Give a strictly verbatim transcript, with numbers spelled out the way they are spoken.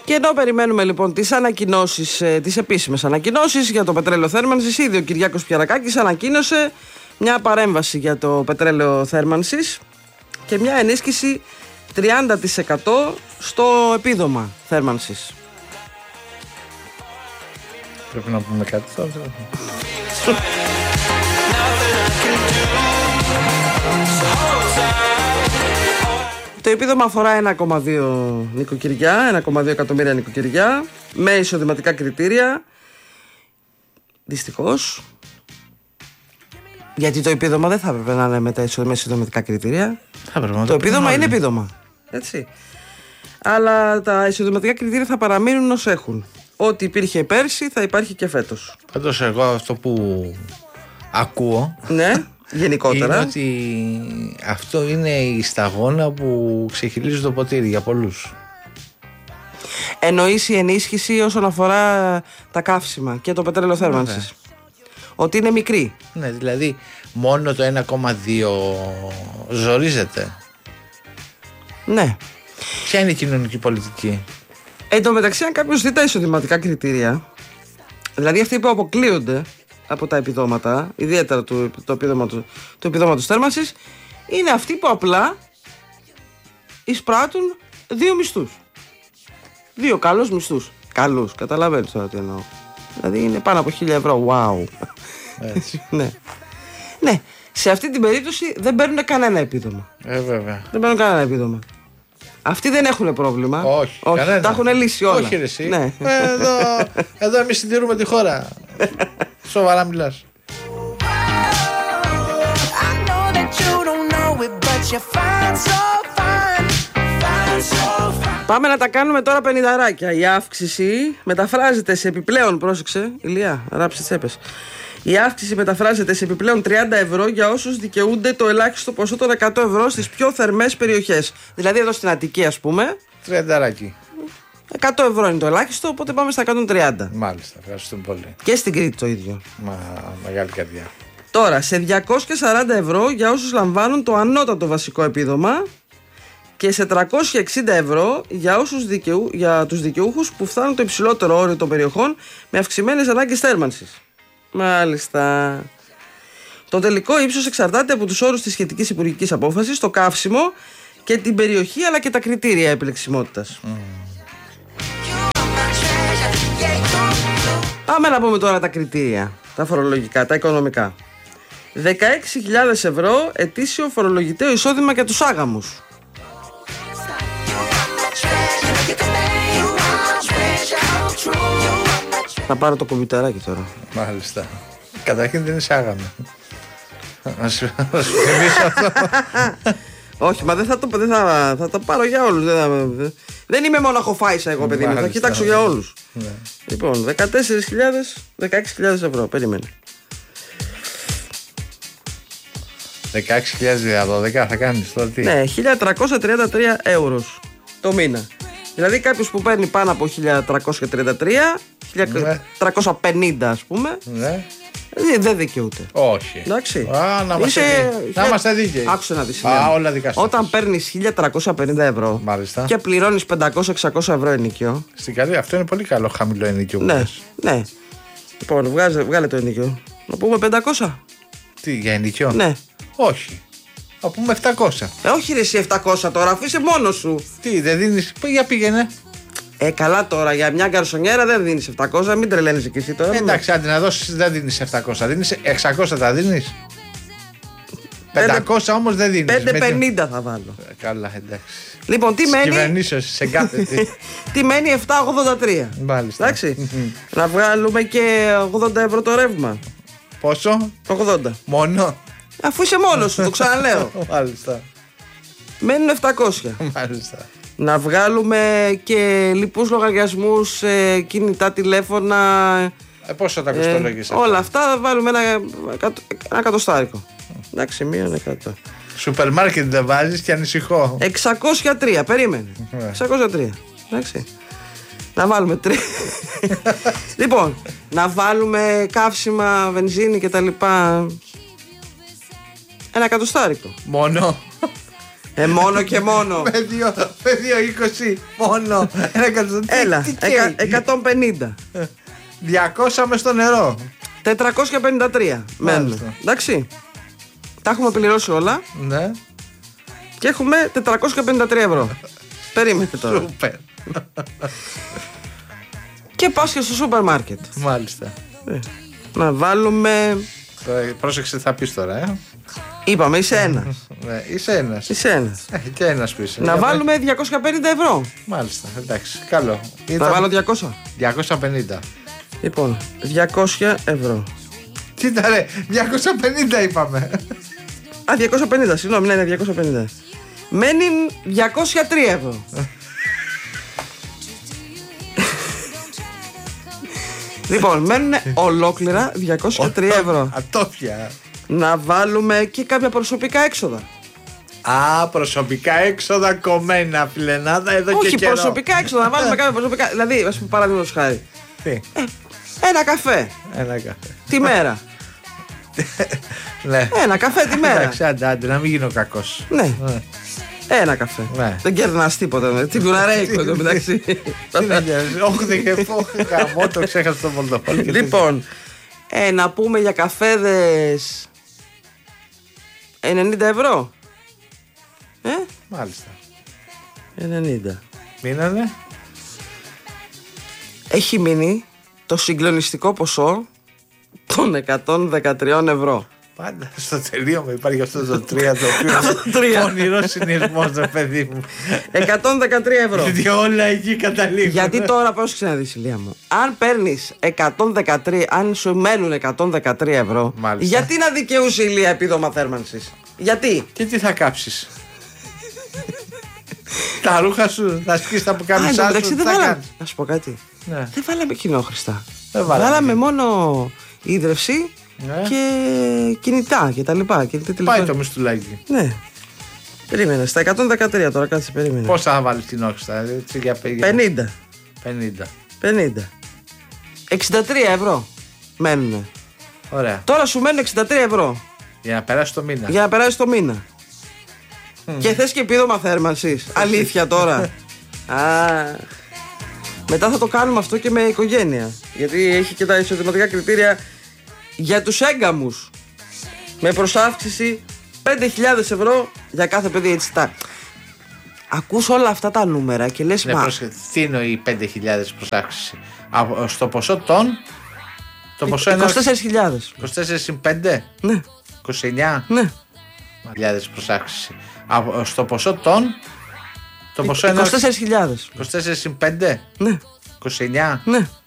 Και ενώ περιμένουμε λοιπόν τις ανακοινώσεις, τις επίσημες ανακοινώσεις για το πετρέλαιο θέρμανσης, ήδη ο Κυριάκος Πιαρακάκης ανακοίνωσε μια παρέμβαση για το πετρέλαιο θέρμανσης και μια ενίσχυση τριάντα τοις εκατό στο επίδομα θέρμανσης. Πρέπει να πούμε κάτι τώρα. Το επίδομα αφορά ένα κόμμα δύο νοικοκυριά, ένα κόμμα δύο εκατομμύρια νοικοκυριά με εισοδηματικά κριτήρια. Δυστυχώς, γιατί το επίδομα δεν θα έπρεπε να είναι με τα εισοδηματικά κριτήρια. Το, το επίδομα είναι επίδομα. Έτσι. Αλλά τα εισοδηματικά κριτήρια θα παραμείνουν ως έχουν. Ό,τι υπήρχε πέρσι θα υπάρχει και φέτος. Πάντως εγώ αυτό που ακούω, ναι, γενικότερα, είναι ότι αυτό είναι η σταγόνα που ξεχυλίζει το ποτήρι για πολλούς. Εννοείς η ενίσχυση όσον αφορά τα καύσιμα και το πετρέλαιο θέρμανσης. Ναι. Ότι είναι μικρή. Ναι, δηλαδή μόνο το ένα κόμμα δύο ζορίζεται. Ναι. Ποια είναι η κοινωνική πολιτική? Εν τω μεταξύ, αν κάποιος δει τα εισοδηματικά κριτήρια, δηλαδή αυτοί που αποκλείονται από τα επιδόματα, ιδιαίτερα το, το επίδομα του, το επιδόματος θέρμανσης, είναι αυτοί που απλά εισπράττουν δύο μισθούς. Δύο καλούς μισθούς. Καλούς, καταλαβαίνεις τώρα τι εννοώ. Δηλαδή είναι πάνω από χίλια ευρώ. Wow. Έτσι. Ναι. Ναι. Σε αυτή την περίπτωση δεν παίρνουν κανένα επίδομα. Ε, βέβαια. Δεν παίρνουν κανένα επίδομα. Αυτοί δεν έχουν πρόβλημα. Όχι, Όχι, κανένα. Τα έχουν λύσει όλα. Όχι, ρε, εσύ. Ναι. Ε, εδώ, εδώ εμείς συντηρούμε τη χώρα. Σοβαρά μιλάς. Πάμε να τα κάνουμε τώρα πενηνταράκια. Η αύξηση μεταφράζεται σε επιπλέον. Πρόσεξε, Ηλία, ράψε τσέπες. Η αύξηση μεταφράζεται σε επιπλέον τριάντα ευρώ για όσους δικαιούνται το ελάχιστο ποσό των εκατό ευρώ στις πιο θερμές περιοχές. Δηλαδή εδώ στην Αττική, ας πούμε. Τριανταράκι. εκατό ευρώ είναι το ελάχιστο, οπότε πάμε στα εκατόν τριάντα. Μάλιστα, ευχαριστούμε πολύ. Και στην Κρήτη το ίδιο. Μα, μεγάλη καρδιά. Τώρα, σε διακόσια σαράντα ευρώ για όσους λαμβάνουν το ανώτατο βασικό επίδομα και σε τριακόσια εξήντα ευρώ για, όσους δικαιού, για τους δικαιούχους που φτάνουν το υψηλότερο όριο των περιοχών με αυξημένες ανάγκες θέρμανσης. Μάλιστα. Το τελικό ύψος εξαρτάται από τους όρους της σχετικής υπουργικής απόφασης, το καύσιμο και την περιοχή αλλά και τα κριτήρια επιλεξιμότητας. Mm. Πάμε να πούμε τώρα τα κριτήρια, τα φορολογικά, τα οικονομικά. δεκαέξι χιλιάδες ευρώ ετήσιο φορολογητέο εισόδημα για τους άγαμους. Θα πάρω το κομπιουτεράκι τώρα. Μάλιστα. Καταρχήν δεν είσαι άγαμη. Να σου θυμίσω αυτό. Όχι, μα δεν θα το, δεν θα, θα το πάρω για όλους. Δεν, θα, δεν είμαι μοναχο Φάισα εγώ, παιδί μου. Θα κοιτάξω για όλους. Ναι. Λοιπόν, δεκατέσσερις χιλιάδες, δεκαέξι χιλιάδες ευρώ. Περίμενε. δεκαέξι χιλιάδες δια δώδεκα θα κάνεις τώρα τι? Ναι, χίλια τριακόσια τριάντα τρία ευρώ το μήνα. Δηλαδή κάποιος που παίρνει πάνω από χίλια τριακόσια τριάντα τρία, χίλια τριακόσια πενήντα ας πούμε, ναι, δεν δικαιούται. Όχι. Εντάξει. Α, να είμαστε Είσαι... δίκαιοι. Άκουσε να δεις. Α, όλα δικά σας. Όταν παίρνεις χίλια τριακόσια πενήντα ευρώ, μάλιστα, και πληρώνεις πεντακόσια εξακόσια ευρώ ενοίκιο. Στην καλή, αυτό είναι πολύ καλό χαμηλό ενοίκιο. Ναι, ναι. Λοιπόν, βγάζε, βγάλε το ενοίκιο. Να πούμε πεντακόσια. Τι, για ενοίκιο? Ναι. Όχι. Να πούμε επτακόσια. Ε, όχι ρε εσύ επτακόσια τώρα, αφού είσαι μόνος σου. Τι, δεν δίνεις? Για πήγαινε. Ε, καλά τώρα, για μια γκαρσονιέρα δεν δίνεις επτακόσια, μην τρελαίνεις και εσύ τώρα. Ε, εντάξει, άντε να δώσεις, δεν δίνεις επτακόσια, δίνεις εξακόσια, τα δίνεις. πεντακόσια όμως δεν δίνεις. πεντακόσια πενήντα θα βάλω. Ε, καλά, εντάξει. Λοιπόν, τι μένει. Κυβερνήσεως σε κάθε τι. Τι μένει επτακόσια ογδόντα τρία. Μάλιστα. Εντάξει. Να βγάλουμε και ογδόντα ευρώ το ρεύμα. Πόσο? ογδόντα. Μόνο. Αφού είσαι μόνος σου, το ξαναλέω. Μάλιστα. Μένουν επτακόσια. Μάλιστα. Να βγάλουμε και λοιπούς λογαριασμούς, ε, κινητά τηλέφωνα. Ε, πόσο τα κοστολογείς? Ε, όλα αυτά θα βάλουμε ένα, ένα εκατοστάρικο. Εντάξει, μείον εκατό. Σούπερ μάρκετ δεν βάζεις και ανησυχώ. εξακόσια τρία, περίμενε. εξακόσια τρία. Εντάξει. Να βάλουμε τρία. Λοιπόν, να βάλουμε καύσιμα, βενζίνη κτλ. Ένα εκατοστάρικο. Μόνο. Ε, μόνο και μόνο. Με δύο είκοσι μόνο. Έλα, εκατόν πενήντα. διακόσια μες στο νερό. τετρακόσια πενήντα τρία μένουν. Εντάξει. Τα έχουμε πληρώσει όλα. Ναι. Και έχουμε τετρακόσια πενήντα τρία ευρώ. Περίμενε τώρα. Σούπερ. Και πας και στο σούπερ μάρκετ. Μάλιστα. Ε, να βάλουμε. Πρόσεξε τι θα πεις τώρα, ε. Είπαμε, είσαι ένας. Ναι, είσαι ένας. Είσαι ένας. Ε, και ένας που είσαι. Να βάλουμε διακόσια πενήντα ευρώ. Μάλιστα, εντάξει, καλό. Να Ήταν... βάλω διακόσια. διακόσια πενήντα. Λοιπόν, διακόσια ευρώ. Κοίτα ρε, διακόσια πενήντα είπαμε. Α, διακόσια πενήντα, συγγνώμη, ναι, είναι διακόσια πενήντα. Μένει διακόσια τρία ευρώ. Λοιπόν, μένουν ολόκληρα διακόσια τρία ευρώ. Ατόφια. Να βάλουμε και κάποια προσωπικά έξοδα. Α, προσωπικά έξοδα κομμένα, φιλενάδα, εδώ Όχι, και καιρό. Όχι, προσωπικά έξοδα, να βάλουμε κάποια προσωπικά. Δηλαδή, ας πούμε, παραδείγματος χάρη. Τι? Ε, ένα καφέ. Ένα καφέ. Τη μέρα. Ναι. Ένα καφέ τη μέρα. Εντάξει, άντε, άντε, να μην γίνω κακός. Ναι. Ένα καφέ. Ναι. Δεν κερνάς τίποτα. Τι κουραρέικο εδώ μεταξύ. Όχι, δεν γαμώ, το ξέχασα το Μολδοβόλ. Λοιπόν, ε, να πούμε για καφέδες ενενήντα ευρώ. Ε? Μάλιστα. ενενήντα. Μείνανε. Έχει μείνει το συγκλονιστικό ποσό των εκατόν δεκατρία ευρώ. Πάντα στο τελείωμα υπάρχει αυτό το τρία το οποίο πονηρό συνειρμό, ρε παιδί μου. εκατόν δεκατρία ευρώ. Γιατί όλα εκεί καταλήγουν. Γιατί τώρα πρόσεξε να δεις, Ηλία μου. Αν παίρνεις εκατόν δεκατρία, αν σου μένουν εκατόν δεκατρία ευρώ, μάλιστα, γιατί να δικαιούσε η Ηλία επίδομα θέρμανσης? Γιατί? Και τι θα κάψεις? Τα ρούχα σου, τα σκίσεις τα πουκάμισά σου, τι θα κάνεις? Να σου πω κάτι. Ναι. Δεν βάλαμε κοινόχρηστα. Δεν βάλαμε. Βάλαμε μόνο ίδρυυση, ναι, και κινητά και τα λοιπά. Και πάει το μισθουλάκι. Ναι. Περίμενε. Στα εκατόν δεκατρία τώρα, κάτσε, περίμενε. Πόσα θα βάλεις κοινόχρηστα? πενήντα. πενήντα. πενήντα. εξήντα τρία ευρώ μένουνε. Ωραία. Τώρα σου μένουν εξήντα τρία ευρώ. Για να περάσει το μήνα. Για να περάσει το μήνα. Mm. Και θες και επίδομα θέρμανσης. Αλήθεια τώρα. Α, μετά θα το κάνουμε αυτό και με οικογένεια. Γιατί έχει και τα εισοδηματικά κριτήρια για τους έγκαμους. Με προσάυξηση πέντε χιλιάδες ευρώ για κάθε παιδί, έτσι τα. Ακούς όλα αυτά τα νούμερα και λες, ναι, μα. Πρόσχε, τι εννοεί πέντε χιλιάδες προσάυξηση? Στο ποσό των. Το ποσό είναι. είκοσι τέσσερις χιλιάδες. είκοσι τέσσερα συν πέντε. Ναι. είκοσι εννιά. Ναι. χιλιάδες προσάυξηση. Στο ποσό των. Το ποσό είναι. είκοσι τέσσερις χιλιάδες. είκοσι τέσσερα συν πέντε. Ναι. είκοσι εννιά. Ναι.